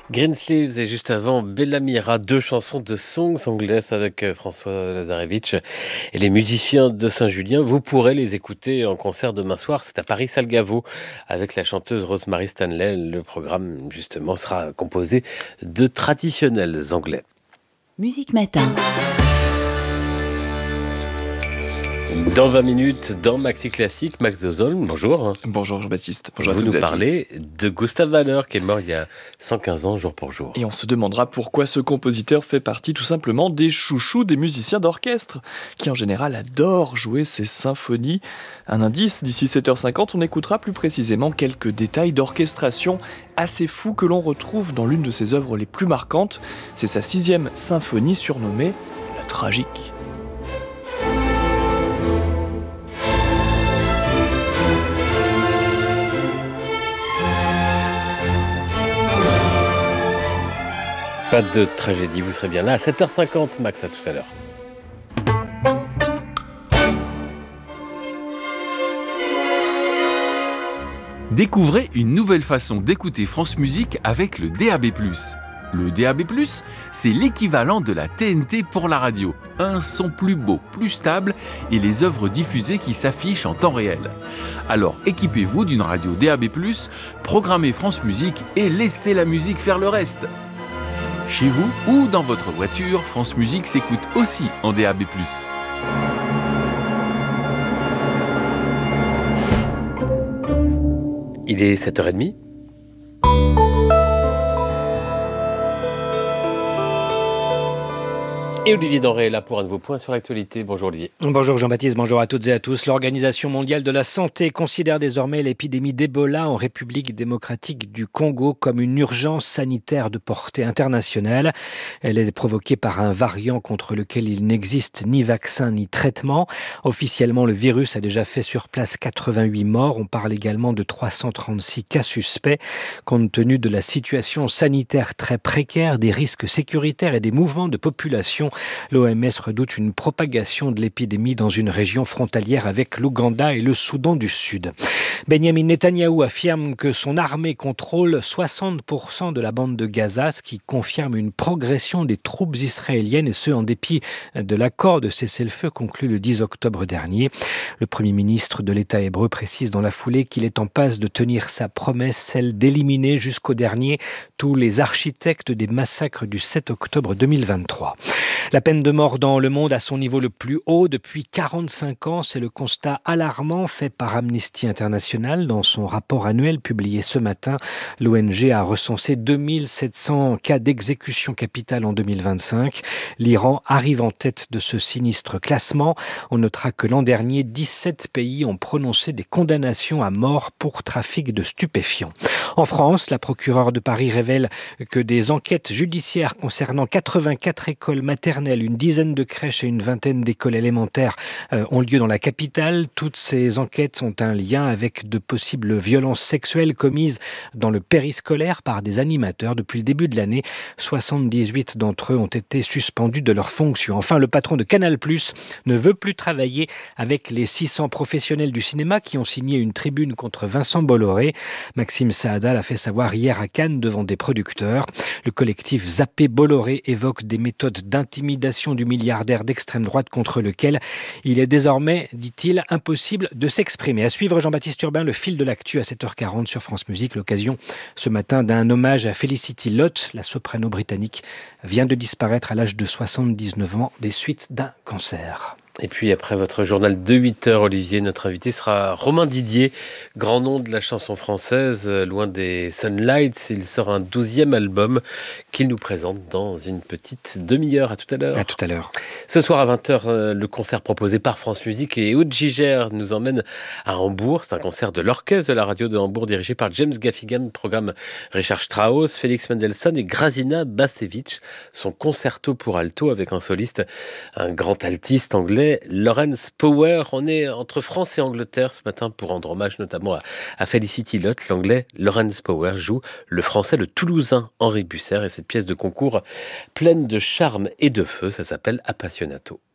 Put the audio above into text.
Greensleeves et juste avant Bella Mira, deux chansons de songs anglaises avec François Lazarevitch et les musiciens de Saint-Julien. Vous pourrez les écouter en concert demain soir, c'est à Paris Salgavo avec la chanteuse Rosemary Stanley. Le programme justement sera composé de traditionnels anglais. Musique Matin. Dans 20 minutes, dans Maxi Classique, Max Dozolm, bonjour. Bonjour Jean-Baptiste, bonjour Vous à toutes nous et à parlez de Gustav Mahler qui est mort il y a 115 ans jour pour jour. tous. Et on se demandera pourquoi ce compositeur fait partie tout simplement des chouchous des musiciens d'orchestre, qui en général adorent jouer ces symphonies. Un indice, d'ici 7h50, on écoutera plus précisément quelques détails d'orchestration assez fous que l'on retrouve dans l'une de ses œuvres les plus marquantes. C'est sa 6e symphonie surnommée La Tragique. Pas de tragédie, vous serez bien là à 7h50, Max, à tout à l'heure. Découvrez une nouvelle façon d'écouter France Musique avec le DAB+. Le DAB+, c'est l'équivalent de la TNT pour la radio. Un son plus beau, plus stable et les œuvres diffusées qui s'affichent en temps réel. Alors équipez-vous d'une radio DAB+, programmez France Musique et laissez la musique faire le reste. Chez vous ou dans votre voiture, France Musique s'écoute aussi en DAB+. Il est 7h30. Et Olivier Denré est là pour un de vos points sur l'actualité. Bonjour Olivier. Bonjour Jean-Baptiste, bonjour à toutes et à tous. L'Organisation mondiale de la santé considère désormais l'épidémie d'Ebola en République démocratique du Congo comme une urgence sanitaire de portée internationale. Elle est provoquée par un variant contre lequel il n'existe ni vaccin ni traitement. Officiellement, le virus a déjà fait sur place 88 morts. On parle également de 336 cas suspects. Compte tenu de la situation sanitaire très précaire, des risques sécuritaires et des mouvements de population, l'OMS redoute une propagation de l'épidémie dans une région frontalière avec l'Ouganda et le Soudan du Sud. Benjamin Netanyahou affirme que son armée contrôle 60% de la bande de Gaza, ce qui confirme une progression des troupes israéliennes, et ce en dépit de l'accord de cessez-le-feu conclu le 10 octobre dernier. Le Premier ministre de l'État hébreu précise dans la foulée qu'il est en passe de tenir sa promesse, celle d'éliminer jusqu'au dernier tous les architectes des massacres du 7 octobre 2023. La peine de mort dans le monde à son niveau le plus haut depuis 45 ans, c'est le constat alarmant fait par Amnesty International. Dans son rapport annuel publié ce matin, l'ONG a recensé 2700 cas d'exécution capitale en 2025. L'Iran arrive en tête de ce sinistre classement. On notera que l'an dernier, 17 pays ont prononcé des condamnations à mort pour trafic de stupéfiants. En France, la procureure de Paris révèle que des enquêtes judiciaires concernant 84 écoles maternelles, une dizaine de crèches et une vingtaine d'écoles élémentaires ont lieu dans la capitale. Toutes ces enquêtes ont un lien avec de possibles violences sexuelles commises dans le périscolaire par des animateurs. Depuis le début de l'année, 78 d'entre eux ont été suspendus de leurs fonctions. Enfin, le patron de Canal+ ne veut plus travailler avec les 600 professionnels du cinéma qui ont signé une tribune contre Vincent Bolloré. Maxime Saada l'a fait savoir hier à Cannes devant des producteurs. Le collectif Zappé Bolloré évoque des méthodes d'intimidation du milliardaire d'extrême droite contre lequel il est désormais, dit-il, impossible de s'exprimer. À suivre, Jean-Baptiste Urbain, le fil de l'actu à 7h40 sur France Musique. L'occasion ce matin d'un hommage à Felicity Lott, la soprano britannique, vient de disparaître à l'âge de 79 ans des suites d'un cancer. Et puis après votre journal de 8h, Olivier, notre invité sera Romain Didier, grand nom de la chanson française, loin des Sunlights. Il sort un 12e album qu'il nous présente dans une petite demi-heure. À tout à l'heure. À tout à l'heure. Ce soir à 20h, le concert proposé par France Musique et Aude Gigère nous emmène à Hambourg. C'est un concert de l'orchestre de la radio de Hambourg dirigé par James Gaffigan, programme Richard Strauss, Félix Mendelssohn et Grazina Basevich. Son concerto pour alto avec un soliste, un grand altiste anglais, Lawrence Power. On est entre France et Angleterre ce matin pour rendre hommage notamment à Felicity Lott. L'anglais Lawrence Power joue le français, le toulousain Henri Busser, et cette pièce de concours pleine de charme et de feu, ça s'appelle Appassionato.